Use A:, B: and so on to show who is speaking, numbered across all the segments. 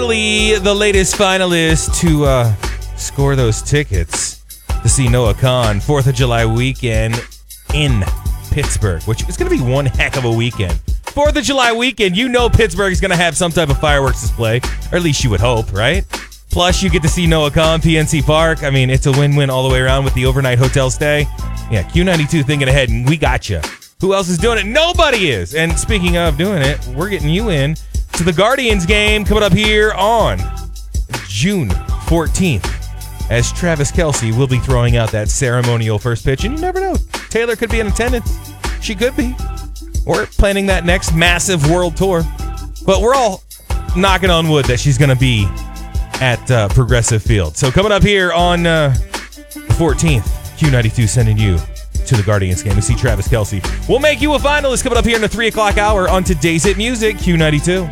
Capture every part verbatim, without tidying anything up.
A: The latest finalist to uh, score those tickets to see Noah Kahan fourth of July weekend in Pittsburgh, which is going to be one heck of a weekend. fourth of July weekend, you know Pittsburgh is going to have some type of fireworks display, or at least you would hope, right? Plus, you get to see Noah Kahan, P N C Park. I mean, it's a win-win all the way around with the overnight hotel stay. Yeah, Q ninety-two thinking ahead, and we got you. Who else is doing it? Nobody is. And speaking of doing it, we're getting you in to the Guardians game coming up here on June fourteenth, as Travis Kelce will be throwing out that ceremonial first pitch. And you never know, Taylor could be in attendance. She could be. Or planning that next massive world tour. But we're all knocking on wood that she's going to be at uh, Progressive Field. So coming up here on uh, the fourteenth, Q ninety-two sending you to the Guardians game to see Travis Kelce. We'll make you a finalist coming up here in the three o'clock hour on today's Hit Music, Q ninety-two.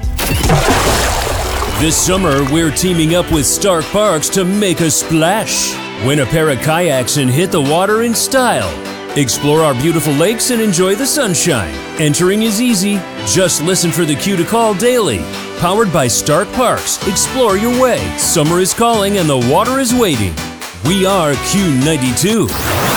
B: This summer, we're teaming up with Stark Parks to make a splash. Win a pair of kayaks and hit the water in style. Explore our beautiful lakes and enjoy the sunshine. Entering is easy. Just listen for the cue to call daily. Powered by Stark Parks. Explore your way. Summer is calling and the water is waiting. We are Q ninety-two.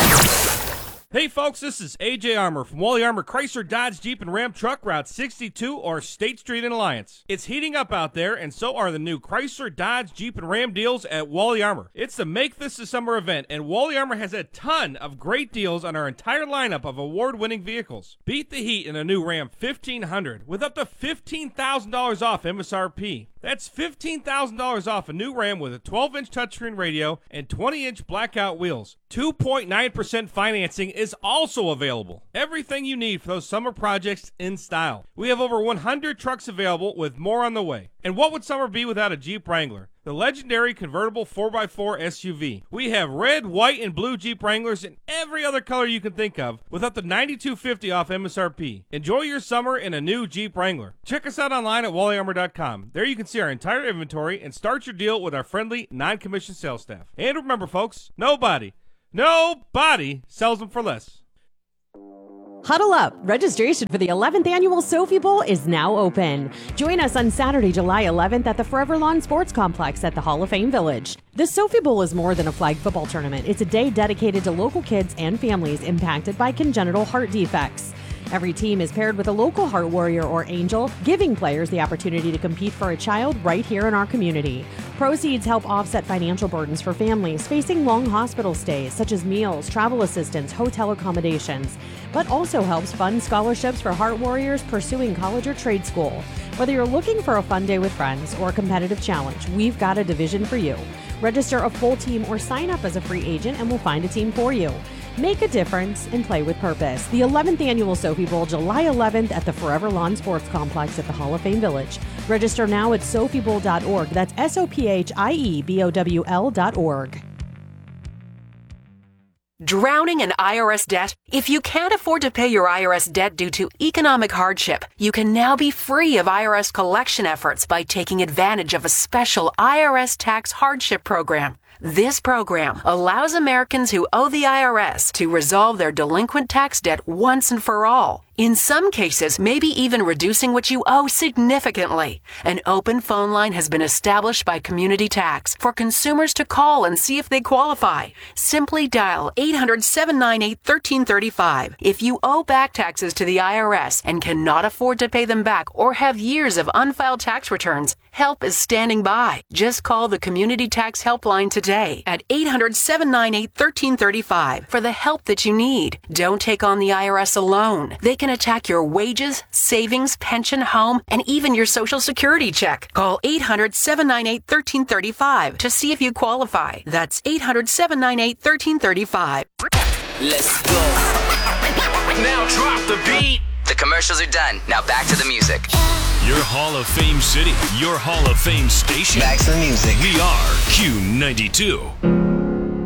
C: Hey folks, this is A J Armour from Wally Armour Chrysler Dodge Jeep and Ram Truck Route sixty-two or State Street in Alliance. It's heating up out there, and so are the new Chrysler Dodge Jeep and Ram deals at Wally Armour. It's the Make This a Summer event, and Wally Armour has a ton of great deals on our entire lineup of award-winning vehicles. Beat the heat in a new Ram fifteen hundred with up to fifteen thousand dollars off M S R P. That's fifteen thousand dollars off a new Ram with a twelve inch touchscreen radio and twenty inch blackout wheels. two point nine percent financing is also available. Everything you need for those summer projects in style. We have over one hundred trucks available with more on the way. And what would summer be without a Jeep Wrangler? The legendary convertible four by four S U V. We have red, white, and blue Jeep Wranglers in every other color you can think of with up to ninety-two fifty off M S R P. Enjoy your summer in a new Jeep Wrangler. Check us out online at wally armour dot com. There you can see our entire inventory and start your deal with our friendly, non-commissioned sales staff. And remember, folks, nobody, nobody sells them for less.
D: Huddle up! Registration for the eleventh Annual Sophie Bowl is now open. Join us on Saturday, July eleventh at the Forever Lawn Sports Complex at the Hall of Fame Village. The Sophie Bowl is more than a flag football tournament. It's a day dedicated to local kids and families impacted by congenital heart defects. Every team is paired with a local heart warrior or angel, giving players the opportunity to compete for a child right here in our community. Proceeds help offset financial burdens for families facing long hospital stays, such as meals, travel assistance, hotel accommodations, but also helps fund scholarships for heart warriors pursuing college or trade school. Whether you're looking for a fun day with friends or a competitive challenge, we've got a division for you. Register a full team or sign up as a free agent and we'll find a team for you. Make a difference and play with purpose. The eleventh Annual Sophie Bowl, July eleventh at the Forever Lawn Sports Complex at the Hall of Fame Village. Register now at sophie bowl dot org. That's S O P H I E B O W L dot org.
E: Drowning in I R S debt? If you can't afford to pay your I R S debt due to economic hardship, you can now be free of I R S collection efforts by taking advantage of a special I R S tax hardship program. This program allows Americans who owe the I R S to resolve their delinquent tax debt once and for all. In some cases, maybe even reducing what you owe significantly. An open phone line has been established by Community Tax for consumers to call and see if they qualify. Simply dial eight hundred, seven nine eight, one three three five. If you owe back taxes to the I R S and cannot afford to pay them back or have years of unfiled tax returns, help is standing by. Just call the Community Tax Helpline today at eight hundred, seven nine eight, one three three five for the help that you need. Don't take on the I R S alone. They can attack your wages, savings, pension, home, and even your Social Security check. Call eight hundred, seven nine eight, one three three five to see if you qualify. That's eight hundred, seven nine eight, one three three five.
F: Let's go. Now drop the beat. The commercials are done. Now back to the music.
B: Your Hall of Fame city, your Hall of Fame station.
F: Back to the music.
B: We are Q ninety-two.